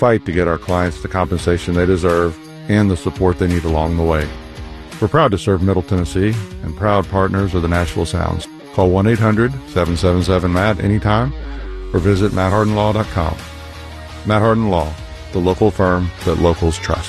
fight to get our clients the compensation they deserve and the support they need along the way. We're proud to serve Middle Tennessee and proud partners of the Nashville Sounds. Call 1-800-777-MATT anytime or visit MattHardenLaw.com. Matt Harden Law, the local firm that locals trust.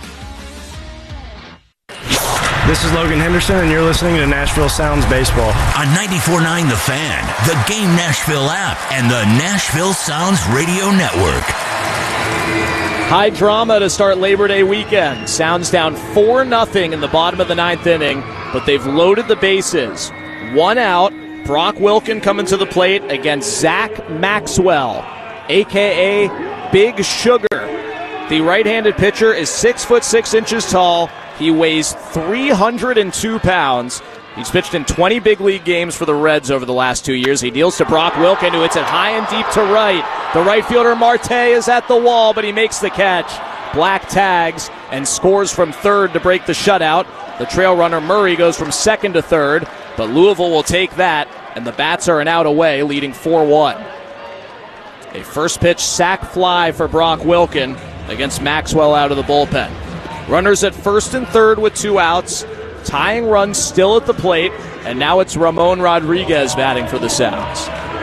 This is Logan Henderson, and you're listening to Nashville Sounds Baseball. On 94.9 The Fan, the Game Nashville app, and the Nashville Sounds Radio Network. High drama to start Labor Day weekend. Sounds down 4-0 in the bottom of the ninth inning, but they've loaded the bases. One out, Brock Wilken coming to the plate against Zach Maxwell, a.k.a. Big Sugar. The right-handed pitcher is 6'6" tall. He weighs 302 pounds. He's pitched in 20 big league games for the Reds over the last 2 years. He deals to Brock Wilken, who hits it high and deep to right. The right fielder, Marte, is at the wall, but he makes the catch. Black tags and scores from third to break the shutout. The trail runner, Murray, goes from second to third, but Louisville will take that, and the Bats are an out away, leading 4-1. A first pitch sac fly for Brock Wilken against Maxwell out of the bullpen. Runners at first and third with 2 outs. Tying run still at the plate, and now it's Ramon Rodriguez batting for the Sounds.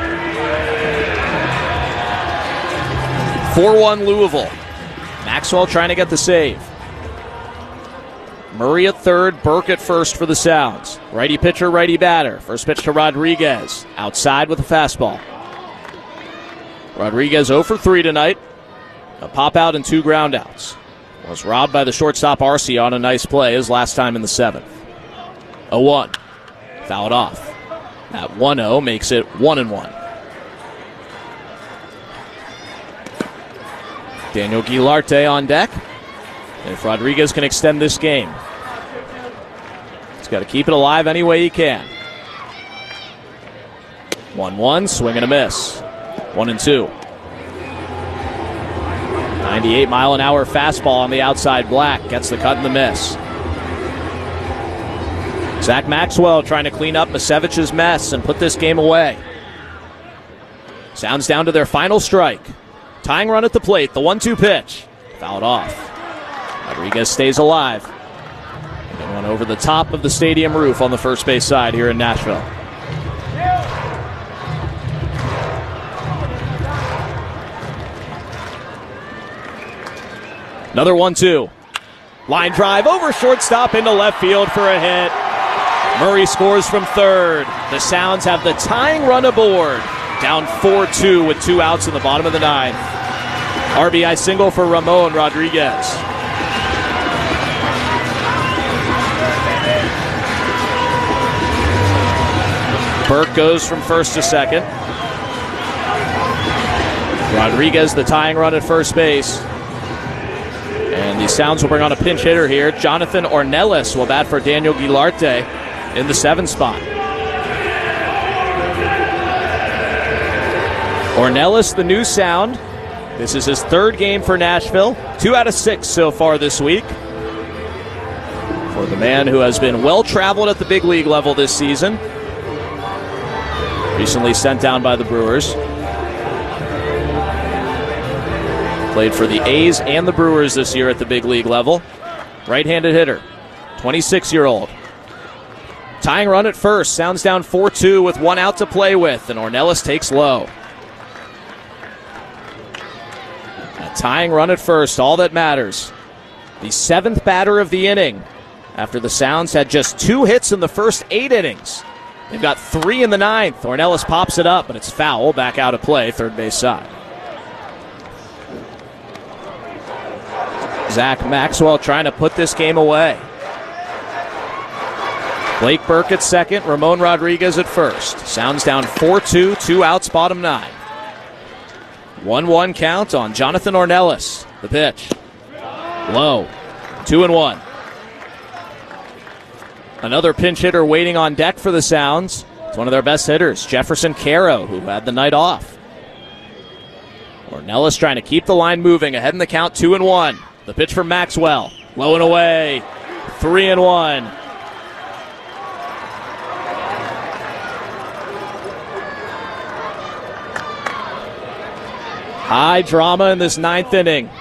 4-1 Louisville. Maxwell trying to get the save. Murray at third, Burke at first for the Sounds. Righty pitcher, righty batter. First pitch to Rodriguez. Outside with a fastball. Rodriguez 0 for 3 tonight. A pop out and 2 ground outs. Was robbed by the shortstop Arce on a nice play his last time in the 7th. 0-1. Fouled off. That 1-0 makes it 1-1. Daniel Guilarte on deck. If Rodriguez can extend this game, he's got to keep it alive any way he can. 1-1, swing and a miss. 1-2. 98-mile-an-hour fastball on the outside. Black gets the cut and the miss. Zach Maxwell trying to clean up Misevich's mess and put this game away. Sounds down to their final strike. Tying run at the plate. The 1-2 pitch. Fouled off. Rodriguez stays alive. Getting one over the top of the stadium roof on the first base side here in Nashville. Another 1-2. Line drive over shortstop into left field for a hit. Murray scores from third. The Sounds have the tying run aboard. Down 4-2 with 2 outs in the bottom of the ninth. RBI single for Ramon Rodriguez. Burke goes from first to second. Rodriguez the tying run at first base. And the Sounds will bring on a pinch hitter here. Jonathan Ornelas will bat for Daniel Guilarte in the 7th spot. Ornelas, the new Sound. This is his 3rd game for Nashville. 2 out of 6 so far this week. For the man who has been well-traveled at the big league level this season. Recently sent down by the Brewers. Played for the A's and the Brewers this year at the big league level. Right-handed hitter, 26-year-old. Tying run at first. Sounds down 4-2 with 1 out to play with, and Ornelas takes low. A tying run at first, all that matters. The 7th batter of the inning after the Sounds had just 2 hits in the first 8 innings. They've got 3 in the 9th. Ornelas pops it up, but it's foul. Back out of play, third base side. Zach Maxwell trying to put this game away. Blake Burke at second, Ramon Rodriguez at first. Sounds down 4-2, 2 outs, bottom 9. 1-1 count on Jonathan Ornelas. The pitch. Low. 2-1. Another pinch hitter waiting on deck for the Sounds. It's one of their best hitters, Jefferson Caro, who had the night off. Ornelas trying to keep the line moving. Ahead in the count, 2-1. The pitch from Maxwell. Low and away. 3-1. High drama in this 9th inning.